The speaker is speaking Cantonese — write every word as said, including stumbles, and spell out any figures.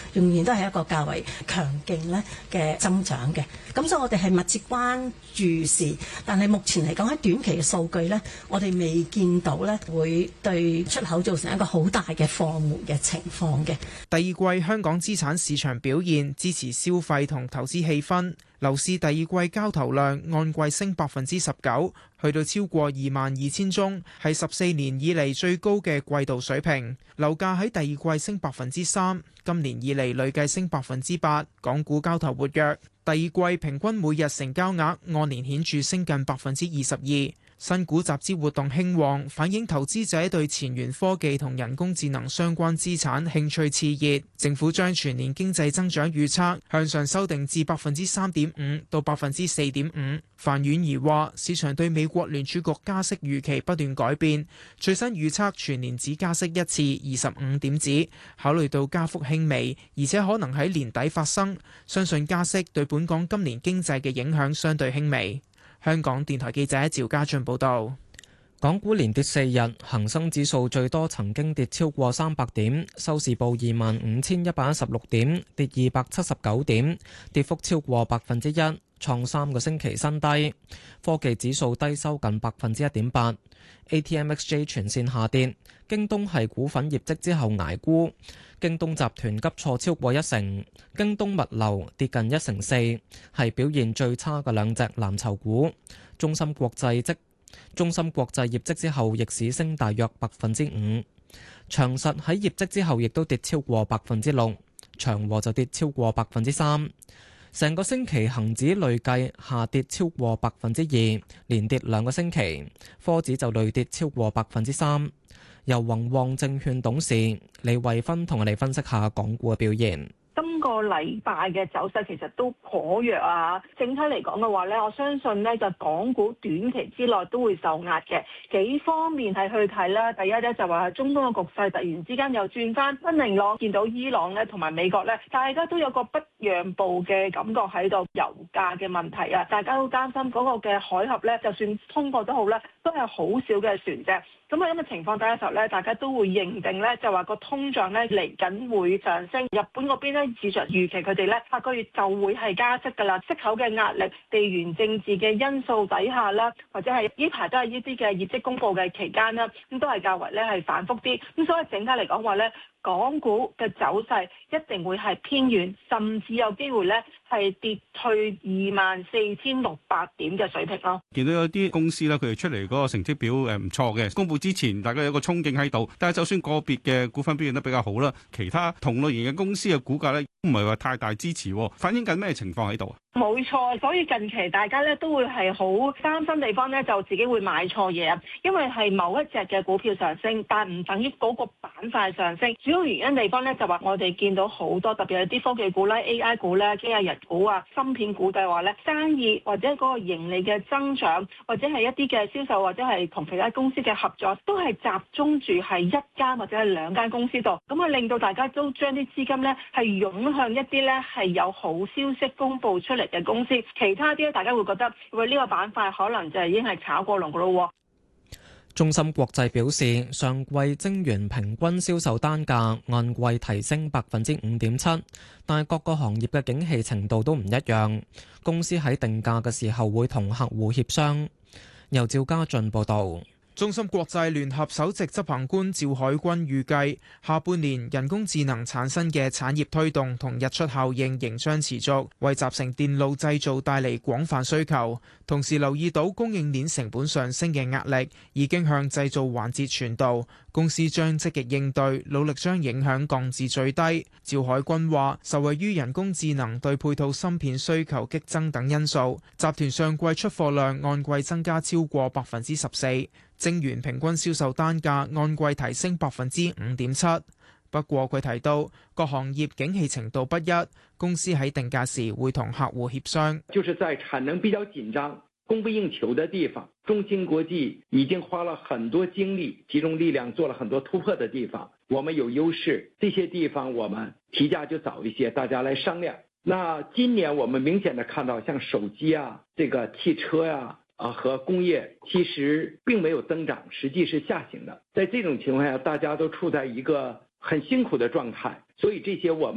仍然都係一個較為強勁咧嘅增長嘅。咁所以我哋係密切關注視，但係目前嚟講喺短期嘅數據咧，我哋未見到咧會對出口造成一個好大嘅放緩嘅情況嘅。 第二季香港資產市場表現支持消費同投資氣氛，樓市第二季交投量按季升百分之十九，去到超過二萬二千宗，係十四年以嚟最高嘅季度水平。樓價喺第二季升百分之三，今年以嚟累計升百分之八。港股交投活躍，第二季平均每日成交額按年顯著升近百分之二十二。新股集資活動興旺，反映投資者對前沿科技同人工智能相關資產興趣熾熱。政府將全年經濟增長預測向上修訂至百分之三點五到百分之四點五。范婉儀話：市場對美國聯儲局加息預期不斷改變，最新預測全年只加息一次，二十五點子。考慮到加幅輕微，而且可能喺年底發生，相信加息對本港今年經濟嘅影響相對輕微。香港電台記者趙家俊報道。 港股連跌四日，恒生指數最多曾經跌超過三百點，收市報二萬五千一百一十六點，跌二百七十九點，跌幅超過百分之一，創三個星期新低。科技指數低收近百分之一點八。A T M X J 全線下跌，京東系股份業績之後捱沽，京東集團急挫超過一成，京東物流跌近一成四，係表現最差嘅兩隻藍籌股。中芯國際即中芯國際業績之後逆市升大約百分之五，長實喺業績之後亦都跌超過百分之六，長和就跌超過百分之三。成個星期恒指累計下跌超過百分之二，連跌兩個星期。科指就累跌超過百分之三。由宏旺證券董事李慧芬同我哋分析下港股嘅表現。 今個禮拜嘅走勢其實都頗弱啊！整體嚟講嘅話咧，我相信咧就港股短期之內都會受壓嘅。幾方面係去睇啦。第一咧就話係中東嘅局勢突然之間又轉翻不明朗，見到伊朗咧同埋美國咧，大家都有個不讓步嘅感覺喺度。油價嘅問題啊，大家都擔心嗰個嘅海峽咧，就算通過都好咧，都係好少嘅船隻。咁喺咁嘅情況底下時候咧，大家都會認定咧，就話個通脹咧嚟緊會上升。日本嗰邊咧，市場預期佢哋咧下個月就會係加息㗎啦。息口嘅壓力、地緣政治嘅因素底下啦，或者係呢排都係呢啲嘅業績公佈嘅期間啦，咁都係較為咧係反覆啲。咁所以整體嚟講話咧，港股嘅走勢一定會係偏軟，甚至有機會咧係跌去二萬四千六百點嘅水平咯。 見到有啲公司咧，佢哋出嚟嗰個成績表誒唔錯嘅，公佈之前大家有個憧憬喺度，但係就算個別嘅股份表現得比較好啦，其他同類型嘅公司嘅股價咧唔係話太大支持，反映緊咩情況喺度啊？ 冇錯，所以近期大家咧都會係好擔心地方咧，就自己會買錯嘢啊，因為係某一隻嘅股票上升，但唔等於嗰個板塊上升。主要原因地方咧就話我哋見到好多特別係啲科技股啦、A I 股咧、機械人股啊、芯片股，就係話咧生意或者嗰個盈利嘅增長，或者係一啲嘅銷售，或者係同其他公司嘅合作，都係集中住係一間或者係兩間公司度，咁啊令到大家都將啲資金咧係湧向一啲咧係有好消息公佈出嚟嘅公司，其他啲咧大家會覺得喂，呢個板塊可能就係已經係炒過龍噶咯。 中芯國際表示，上季晶圓平均銷售單價按季提升百分之五點七，但係各個行業嘅景氣程度都唔一樣，公司喺定價嘅時候會同客戶協商。由趙家俊報導。 中芯國際聯合首席執行官趙海軍預計，下半年人工智能產生嘅產業推動同溢出效應仍將持續，為集成電路製造帶嚟廣泛需求。同時留意到供應鏈成本上升嘅壓力已經向製造環節傳導，公司將積極應對，努力將影響降至最低。趙海軍話，受惠於人工智能對配套芯片需求激增等因素，集團上季出貨量按季增加超過百分之十四。晶圓平均銷售單價按季提升百分之五點七，不過佢提到各行業景氣程度不一，公司喺定價時會同客戶協商。 就是在產能比較緊張、供不應求的地方，中芯國際已經花了很多精力、集中力量做了很多突破的地方，我們有優勢，這些地方我們提價就早一些，大家來商量。那今年我們明顯的看到，像手機啊、這個汽車呀、啊。啊，和工業其實並沒有增長，實際是下行的。在這種情況下，大家都處在一個很辛苦的狀態，所以這些我們